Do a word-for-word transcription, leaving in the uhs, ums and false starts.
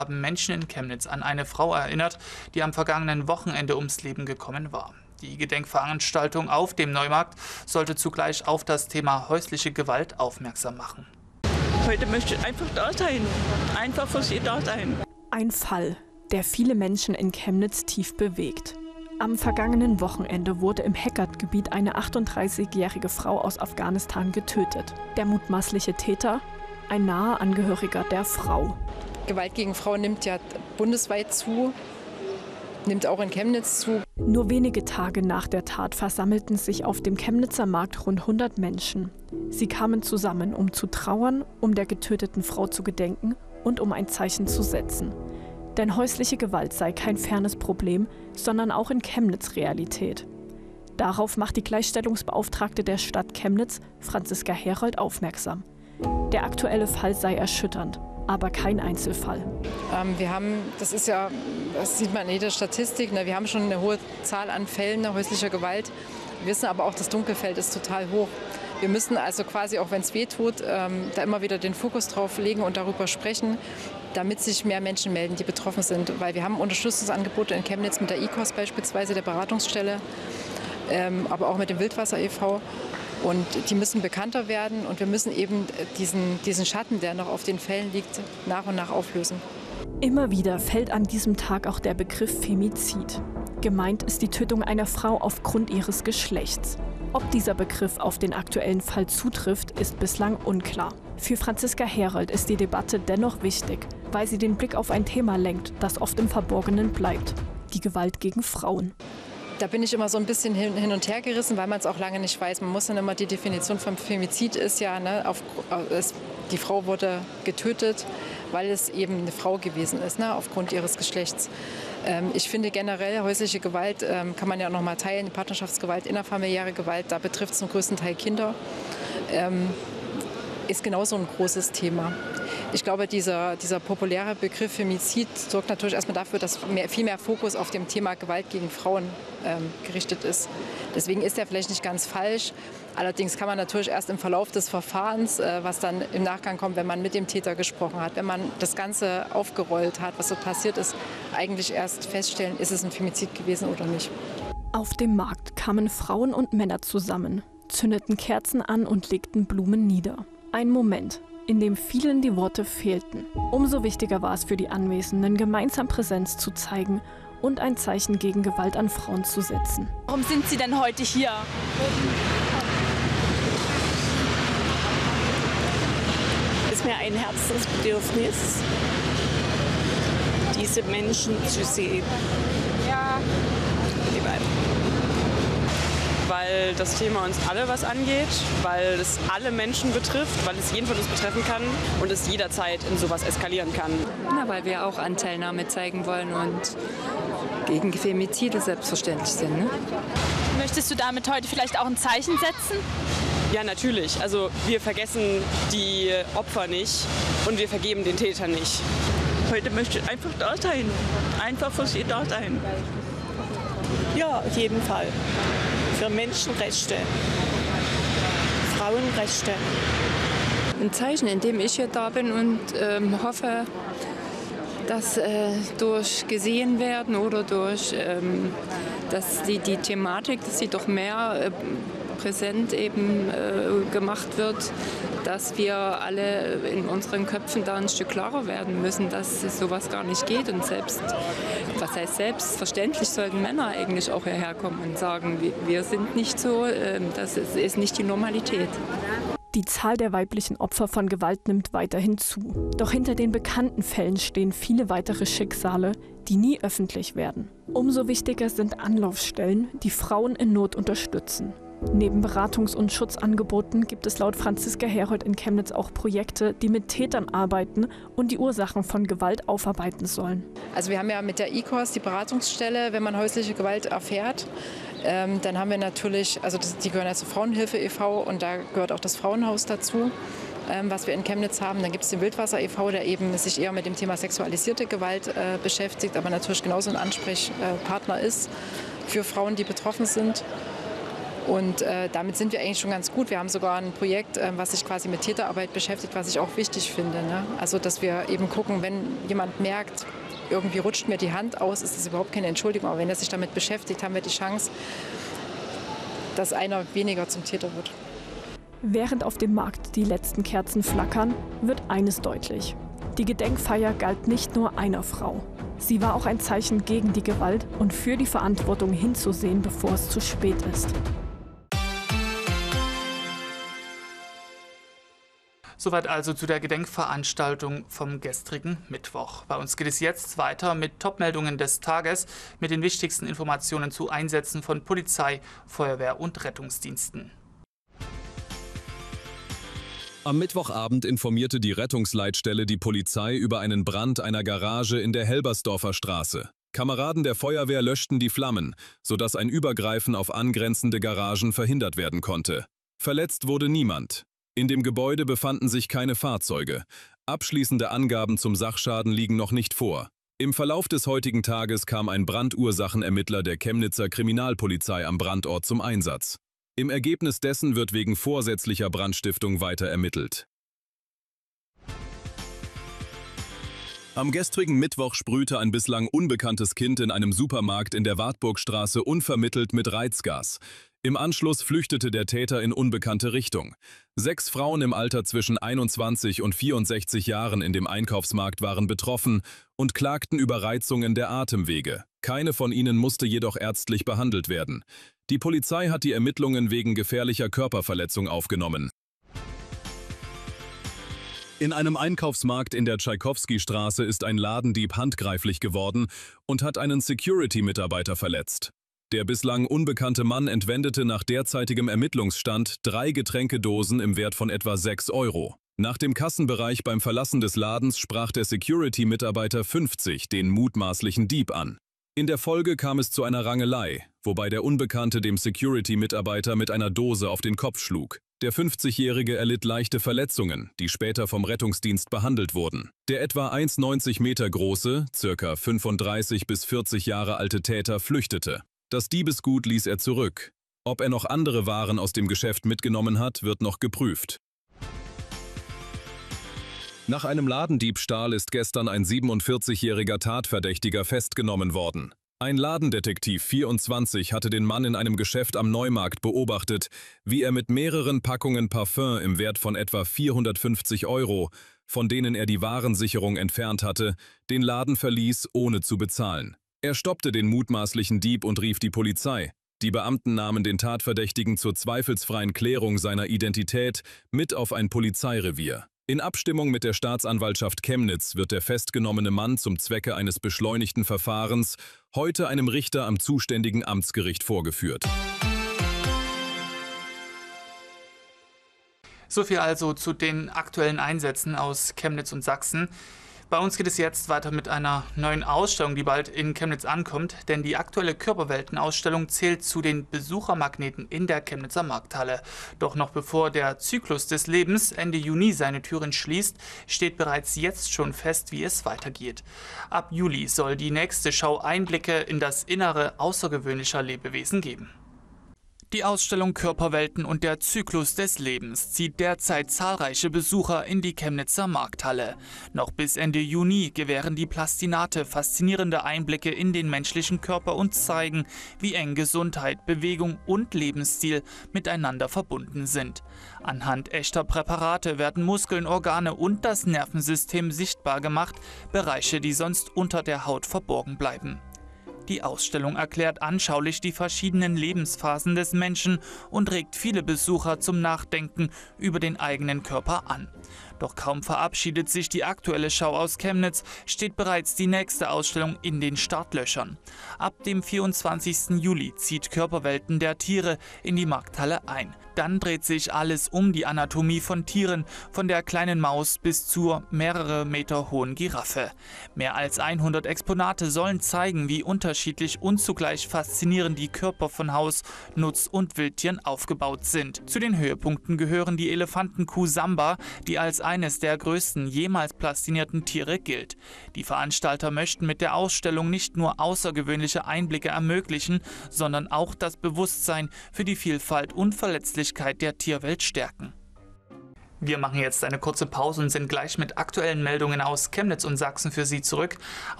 Haben Menschen in Chemnitz an eine Frau erinnert, die am vergangenen Wochenende ums Leben gekommen war. Die Gedenkveranstaltung auf dem Neumarkt sollte zugleich auf das Thema häusliche Gewalt aufmerksam machen. Heute möchte ich einfach da sein, einfach für sie da sein. Ein Fall, der viele Menschen in Chemnitz tief bewegt. Am vergangenen Wochenende wurde im Heckert-Gebiet eine achtunddreißigjährige Frau aus Afghanistan getötet. Der mutmaßliche Täter, ein naher Angehöriger der Frau. Gewalt gegen Frauen nimmt ja bundesweit zu, nimmt auch in Chemnitz zu. Nur wenige Tage nach der Tat versammelten sich auf dem Chemnitzer Markt rund hundert Menschen. Sie kamen zusammen, um zu trauern, um der getöteten Frau zu gedenken und um ein Zeichen zu setzen. Denn häusliche Gewalt sei kein fernes Problem, sondern auch in Chemnitz Realität. Darauf macht die Gleichstellungsbeauftragte der Stadt Chemnitz, Franziska Herold, aufmerksam. Der aktuelle Fall sei erschütternd, aber kein Einzelfall. Ähm, wir haben, das ist ja, das sieht man in jeder Statistik, ne, wir haben schon eine hohe Zahl an Fällen häuslicher Gewalt. Wir wissen aber auch, das Dunkelfeld ist total hoch. Wir müssen also quasi, auch wenn es weh tut, ähm, da immer wieder den Fokus drauf legen und darüber sprechen, damit sich mehr Menschen melden, die betroffen sind. Weil wir haben Unterstützungsangebote in Chemnitz mit der I K O S beispielsweise, der Beratungsstelle, ähm, aber auch mit dem Wildwasser e V Und die müssen bekannter werden und wir müssen eben diesen, diesen Schatten, der noch auf den Fällen liegt, nach und nach auflösen. Immer wieder fällt an diesem Tag auch der Begriff Femizid. Gemeint ist die Tötung einer Frau aufgrund ihres Geschlechts. Ob dieser Begriff auf den aktuellen Fall zutrifft, ist bislang unklar. Für Franziska Herold ist die Debatte dennoch wichtig, weil sie den Blick auf ein Thema lenkt, das oft im Verborgenen bleibt: die Gewalt gegen Frauen. Da bin ich immer so ein bisschen hin, hin und her gerissen, weil man es auch lange nicht weiß. Man muss dann immer, die Definition vom Femizid ist ja, ne, auf, es, die Frau wurde getötet, weil es eben eine Frau gewesen ist, ne, aufgrund ihres Geschlechts. Ähm, ich finde generell häusliche Gewalt ähm, kann man ja auch noch mal teilen, die Partnerschaftsgewalt, innerfamiliäre Gewalt, da betrifft es zum größten Teil Kinder, ähm, ist genauso ein großes Thema. Ich glaube, dieser, dieser populäre Begriff Femizid sorgt natürlich erstmal dafür, dass mehr, viel mehr Fokus auf dem Thema Gewalt gegen Frauen ähm, gerichtet ist. Deswegen ist er vielleicht nicht ganz falsch. Allerdings kann man natürlich erst im Verlauf des Verfahrens, äh, was dann im Nachgang kommt, wenn man mit dem Täter gesprochen hat, wenn man das Ganze aufgerollt hat, was so passiert ist, eigentlich erst feststellen, ist es ein Femizid gewesen oder nicht. Auf dem Markt kamen Frauen und Männer zusammen, zündeten Kerzen an und legten Blumen nieder. Ein Moment, in dem vielen die Worte fehlten. Umso wichtiger war es für die Anwesenden, gemeinsam Präsenz zu zeigen und ein Zeichen gegen Gewalt an Frauen zu setzen. Warum sind Sie denn heute hier? Es ist mir ein Herzensbedürfnis, diese Menschen zu sehen. Ja. Weil das Thema uns alle was angeht, weil es alle Menschen betrifft, weil es jeden von uns betreffen kann und es jederzeit in sowas eskalieren kann. Na, weil wir auch Anteilnahme zeigen wollen und gegen Femizide selbstverständlich sind. Ne? Möchtest du damit heute vielleicht auch ein Zeichen setzen? Ja, natürlich. Also wir vergessen die Opfer nicht und wir vergeben den Täter nicht. Heute möchte ich einfach da sein, einfach für sie da sein. Ja, auf jeden Fall. Für Menschenrechte, Frauenrechte. Ein Zeichen, in dem ich hier da bin und ähm, hoffe, dass äh, durch gesehen werden oder durch ähm, dass die, die Thematik, dass sie doch mehr äh, präsent eben äh, gemacht wird, dass wir alle in unseren Köpfen da ein Stück klarer werden müssen, dass es sowas gar nicht geht. Und selbst, was heißt selbstverständlich, sollten Männer eigentlich auch hierher kommen und sagen, wir, wir sind nicht so, äh, das ist, ist nicht die Normalität. Die Zahl der weiblichen Opfer von Gewalt nimmt weiterhin zu. Doch hinter den bekannten Fällen stehen viele weitere Schicksale, die nie öffentlich werden. Umso wichtiger sind Anlaufstellen, die Frauen in Not unterstützen. Neben Beratungs- und Schutzangeboten gibt es laut Franziska Herold in Chemnitz auch Projekte, die mit Tätern arbeiten und die Ursachen von Gewalt aufarbeiten sollen. Also wir haben ja mit der I K O S die Beratungsstelle, wenn man häusliche Gewalt erfährt. Ähm, dann haben wir natürlich, also das, die gehören ja zur Frauenhilfe e V und da gehört auch das Frauenhaus dazu, ähm, was wir in Chemnitz haben. Dann gibt es den Wildwasser e V, der eben sich eher mit dem Thema sexualisierte Gewalt äh, beschäftigt, aber natürlich genauso ein Ansprechpartner ist für Frauen, die betroffen sind. Und äh, damit sind wir eigentlich schon ganz gut. Wir haben sogar ein Projekt, äh, was sich quasi mit Täterarbeit beschäftigt, was ich auch wichtig finde. Ne? Also, dass wir eben gucken, wenn jemand merkt, irgendwie rutscht mir die Hand aus, ist das überhaupt keine Entschuldigung. Aber wenn er sich damit beschäftigt, haben wir die Chance, dass einer weniger zum Täter wird. Während auf dem Markt die letzten Kerzen flackern, wird eines deutlich. Die Gedenkfeier galt nicht nur einer Frau. Sie war auch ein Zeichen gegen die Gewalt und für die Verantwortung hinzusehen, bevor es zu spät ist. Soweit also zu der Gedenkveranstaltung vom gestrigen Mittwoch. Bei uns geht es jetzt weiter mit Topmeldungen des Tages, mit den wichtigsten Informationen zu Einsätzen von Polizei, Feuerwehr und Rettungsdiensten. Am Mittwochabend informierte die Rettungsleitstelle die Polizei über einen Brand einer Garage in der Helbersdorfer Straße. Kameraden der Feuerwehr löschten die Flammen, sodass ein Übergreifen auf angrenzende Garagen verhindert werden konnte. Verletzt wurde niemand. In dem Gebäude befanden sich keine Fahrzeuge. Abschließende Angaben zum Sachschaden liegen noch nicht vor. Im Verlauf des heutigen Tages kam ein Brandursachenermittler der Chemnitzer Kriminalpolizei am Brandort zum Einsatz. Im Ergebnis dessen wird wegen vorsätzlicher Brandstiftung weiter ermittelt. Am gestrigen Mittwoch sprühte ein bislang unbekanntes Kind in einem Supermarkt in der Wartburgstraße unvermittelt mit Reizgas. Im Anschluss flüchtete der Täter in unbekannte Richtung. Sechs Frauen im Alter zwischen einundzwanzig und vierundsechzig Jahren in dem Einkaufsmarkt waren betroffen und klagten über Reizungen der Atemwege. Keine von ihnen musste jedoch ärztlich behandelt werden. Die Polizei hat die Ermittlungen wegen gefährlicher Körperverletzung aufgenommen. In einem Einkaufsmarkt in der Tschaikowski-Straße ist ein Ladendieb handgreiflich geworden und hat einen Security-Mitarbeiter verletzt. Der bislang unbekannte Mann entwendete nach derzeitigem Ermittlungsstand drei Getränkedosen im Wert von etwa sechs Euro. Nach dem Kassenbereich beim Verlassen des Ladens sprach der Security-Mitarbeiter fünfzig den mutmaßlichen Dieb an. In der Folge kam es zu einer Rangelei, wobei der Unbekannte dem Security-Mitarbeiter mit einer Dose auf den Kopf schlug. Der fünfzigjährige erlitt leichte Verletzungen, die später vom Rettungsdienst behandelt wurden. Der etwa eins Komma neunzig Meter große, ca. fünfunddreißig bis vierzig Jahre alte Täter flüchtete. Das Diebesgut ließ er zurück. Ob er noch andere Waren aus dem Geschäft mitgenommen hat, wird noch geprüft. Nach einem Ladendiebstahl ist gestern ein siebenundvierzigjähriger Tatverdächtiger festgenommen worden. Ein Ladendetektiv vierundzwanzig hatte den Mann in einem Geschäft am Neumarkt beobachtet, wie er mit mehreren Packungen Parfüm im Wert von etwa vierhundertfünfzig Euro, von denen er die Warensicherung entfernt hatte, den Laden verließ, ohne zu bezahlen. Er stoppte den mutmaßlichen Dieb und rief die Polizei. Die Beamten nahmen den Tatverdächtigen zur zweifelsfreien Klärung seiner Identität mit auf ein Polizeirevier. In Abstimmung mit der Staatsanwaltschaft Chemnitz wird der festgenommene Mann zum Zwecke eines beschleunigten Verfahrens heute einem Richter am zuständigen Amtsgericht vorgeführt. Soviel also zu den aktuellen Einsätzen aus Chemnitz und Sachsen. Bei uns geht es jetzt weiter mit einer neuen Ausstellung, die bald in Chemnitz ankommt, denn die aktuelle Körperwelten-Ausstellung zählt zu den Besuchermagneten in der Chemnitzer Markthalle. Doch noch bevor der Zyklus des Lebens Ende Juni seine Türen schließt, steht bereits jetzt schon fest, wie es weitergeht. Ab Juli soll die nächste Schau Einblicke in das Innere außergewöhnlicher Lebewesen geben. Die Ausstellung Körperwelten und der Zyklus des Lebens zieht derzeit zahlreiche Besucher in die Chemnitzer Markthalle. Noch bis Ende Juni gewähren die Plastinate faszinierende Einblicke in den menschlichen Körper und zeigen, wie eng Gesundheit, Bewegung und Lebensstil miteinander verbunden sind. Anhand echter Präparate werden Muskeln, Organe und das Nervensystem sichtbar gemacht, Bereiche, die sonst unter der Haut verborgen bleiben. Die Ausstellung erklärt anschaulich die verschiedenen Lebensphasen des Menschen und regt viele Besucher zum Nachdenken über den eigenen Körper an. Doch kaum verabschiedet sich die aktuelle Schau aus Chemnitz, steht bereits die nächste Ausstellung in den Startlöchern. Ab dem vierundzwanzigsten Juli zieht Körperwelten der Tiere in die Markthalle ein. Dann dreht sich alles um die Anatomie von Tieren, von der kleinen Maus bis zur mehrere Meter hohen Giraffe. Mehr als hundert Exponate sollen zeigen, wie unterschiedlich und zugleich faszinierend die Körper von Haus-, Nutz- und Wildtieren aufgebaut sind. Zu den Höhepunkten gehören die Elefantenkuh Samba, die als eines der größten jemals plastinierten Tiere gilt. Die Veranstalter möchten mit der Ausstellung nicht nur außergewöhnliche Einblicke ermöglichen, sondern auch das Bewusstsein für die Vielfalt und Verletzlichkeit der Tierwelt stärken. Wir machen jetzt eine kurze Pause und sind gleich mit aktuellen Meldungen aus Chemnitz und Sachsen für Sie zurück.